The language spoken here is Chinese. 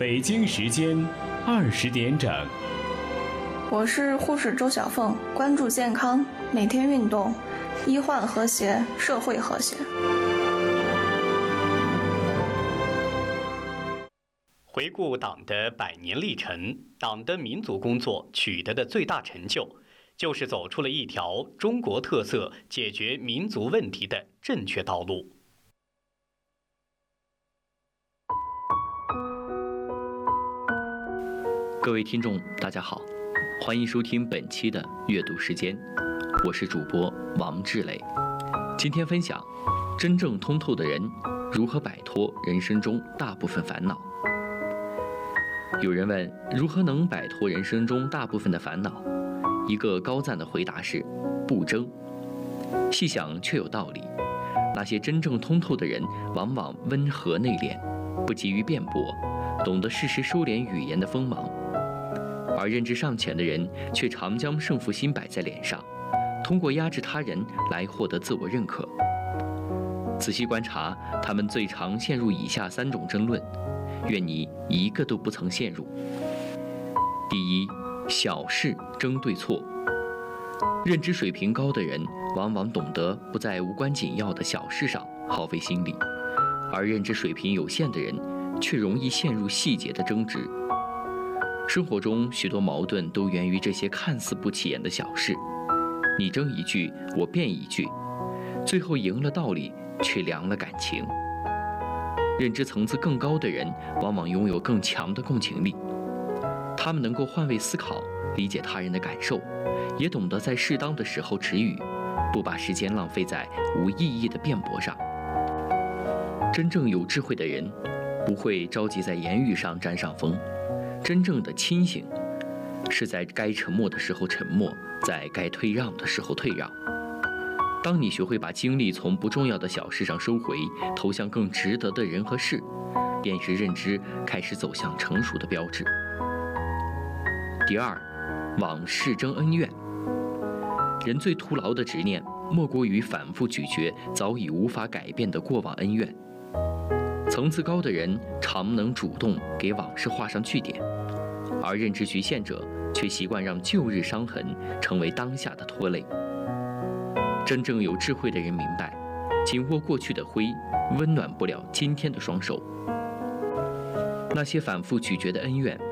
北京时间20点整。 我是护士周小凤，关注健康，每天运动，医患和谐，社会和谐。 回顾党的100年历程，党的民族工作取得的最大成就，就是走出了一条中国特色解决民族问题的正确道路。 各位听众，大家好，欢迎收听本期的阅读时间，我是主播王志磊。今天分享真正通透的人如何摆脱人生中大部分烦恼。有人问，如何能摆脱人生中大部分的烦恼？一个高赞的回答是不争。细想却有道理，那些真正通透的人往往温和内敛，不急于辩驳，懂得适时收敛语言的锋芒，而认知尚浅的人却常将胜负心摆在脸上，通过压制他人来获得自我认可。仔细观察，他们最常陷入以下3种争论，愿你一个都不曾陷入。第一，小事争对错。认知水平高的人往往懂得不在无关紧要的小事上耗费心力，而认知水平有限的人却容易陷入细节的争执。生活中许多矛盾都源于这些看似不起眼的小事，你争一句，我辩一句，最后赢了道理，却凉了感情。认知层次更高的人往往拥有更强的共情力，他们能够换位思考，理解他人的感受，也懂得在适当的时候止语，不把时间浪费在无意义的辩驳上。真正有智慧的人不会着急在言语上占上风，真正的清醒是在该沉默的时候沉默，在该退让的时候退让。当你学会把精力从不重要的小事上收回，投向更值得的人和事，便是认知开始走向成熟的标志。第二，往事争恩怨。人最徒劳的执念，莫过于反复咀嚼早已无法改变的过往恩怨。层次高的人常能主动给往事画上句点，而认知局限者却习惯让旧日伤痕成为当下的拖累。真正有智慧的人明白，紧握过去的灰，温暖不了今天的双手。那些反复咀嚼的恩怨，